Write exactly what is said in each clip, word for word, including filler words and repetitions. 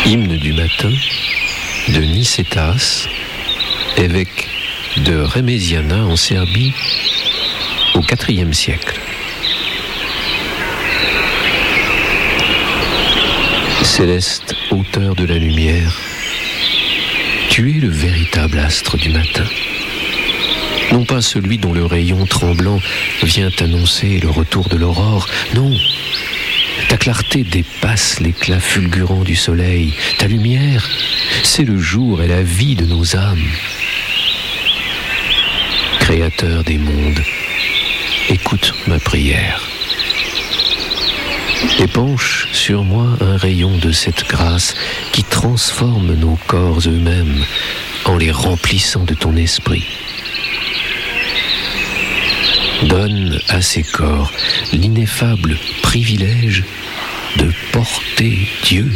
Hymne du matin de Nicétas, évêque de Reméziana en Serbie au quatrième siècle. Céleste auteur de la lumière, tu es le véritable astre du matin. Non pas celui dont le rayon tremblant vient annoncer le retour de l'aurore, non. Ta clarté dépasse l'éclat fulgurant du soleil. Ta lumière, c'est le jour et la vie de nos âmes. Créateur des mondes, écoute ma prière. Épanche sur moi un rayon de cette grâce qui transforme nos corps eux-mêmes en les remplissant de ton esprit. Donne à ces corps l'ineffable privilège de porter Dieu.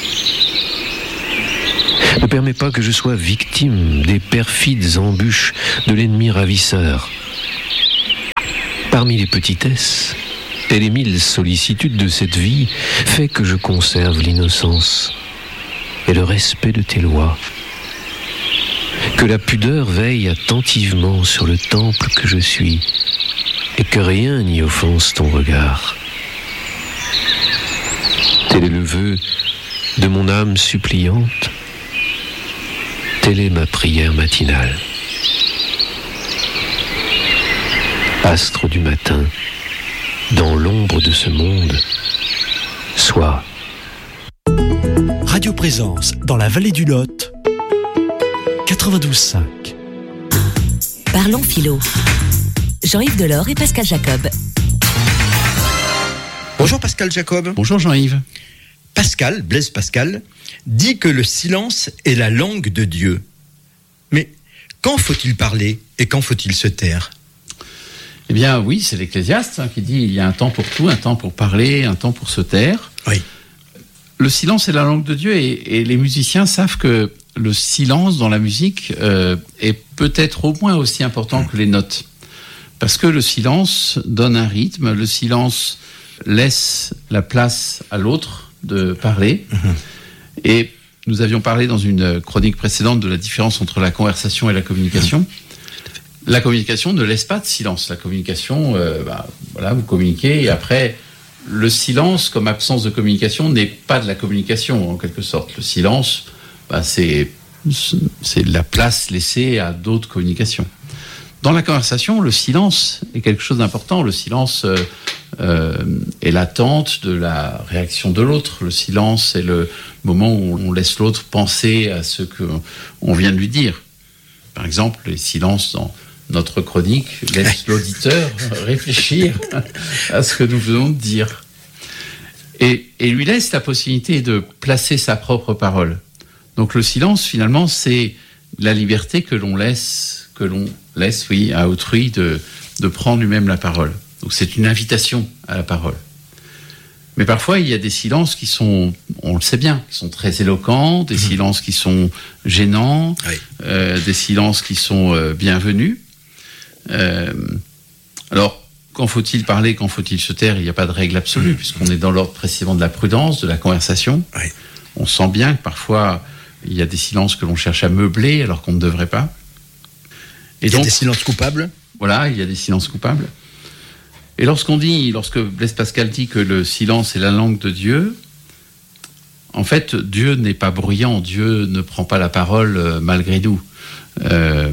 Ne permets pas que je sois victime des perfides embûches de l'ennemi ravisseur. Parmi les petitesses et les mille sollicitudes de cette vie, fais que je conserve l'innocence et le respect de tes lois. Que la pudeur veille attentivement sur le temple que je suis, et que rien n'y offense ton regard. Tel est le vœu de mon âme suppliante, telle est ma prière matinale. Astre du matin, dans l'ombre de ce monde, sois. Radio Présence, dans la vallée du Lot, quatre-vingt-douze cinq. Parlons philo. Jean-Yves Delors et Pascal Jacob. Bonjour Pascal Jacob. Bonjour Jean-Yves. Pascal, Blaise Pascal, dit que le silence est la langue de Dieu. Mais quand faut-il parler et quand faut-il se taire ? Eh bien oui, c'est l'Ecclésiaste hein, qui dit il y a un temps pour tout, un temps pour parler, un temps pour se taire. Oui. Le silence est la langue de Dieu et, et les musiciens savent que le silence dans la musique euh, est peut-être au moins aussi important mmh. que les notes. Parce que le silence donne un rythme, le silence laisse la place à l'autre de parler. Mmh. Et nous avions parlé dans une chronique précédente de la différence entre la conversation et la communication. Mmh. La communication ne laisse pas de silence. La communication, euh, bah, voilà, vous communiquez et après, le silence comme absence de communication n'est pas de la communication en quelque sorte. Le silence, bah, c'est, c'est la place laissée à d'autres communications. Dans la conversation, le silence est quelque chose d'important. Le silence euh, euh, est l'attente de la réaction de l'autre. Le silence est le moment où on laisse l'autre penser à ce qu'on vient de lui dire. Par exemple, les silences dans notre chronique laissent l'auditeur réfléchir à ce que nous venons de dire. Et, et lui laisse la possibilité de placer sa propre parole. Donc le silence, finalement, c'est la liberté que l'on laisse... que l'on laisse, oui, à autrui de, de prendre lui-même la parole. Donc c'est une invitation à la parole. Mais parfois, il y a des silences qui sont, on le sait bien, qui sont très éloquents, des mmh. silences qui sont gênants, oui. euh, des silences qui sont euh, bienvenus. Euh, alors, quand faut-il parler, quand faut-il se taire ? Il n'y a pas de règle absolue, mmh. puisqu'on est dans l'ordre précisément de la prudence, de la conversation. Oui. On sent bien que parfois, il y a des silences que l'on cherche à meubler alors qu'on ne devrait pas. Et il y donc, a des silences coupables. Voilà, il y a des silences coupables. Et lorsqu'on dit, lorsque Blaise Pascal dit que le silence est la langue de Dieu, en fait, Dieu n'est pas bruyant, Dieu ne prend pas la parole euh, malgré nous. Euh,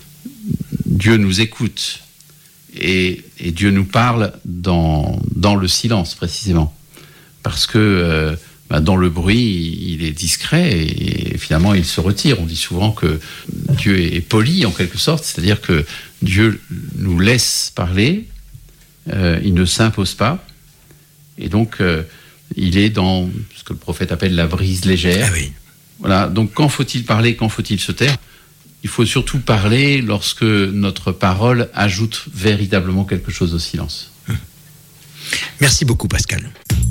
Dieu nous écoute et, et Dieu nous parle dans, dans le silence, précisément. Parce que euh, bah, dans le bruit, il est discret et, et finalement, il se retire. On dit souvent que Dieu est poli, en quelque sorte, c'est-à-dire que Dieu nous laisse parler, euh, il ne s'impose pas, et donc euh, il est dans ce que le prophète appelle la brise légère. Ah oui. Voilà. Donc quand faut-il parler, quand faut-il se taire ? Il faut surtout parler lorsque notre parole ajoute véritablement quelque chose au silence. Merci beaucoup, Pascal.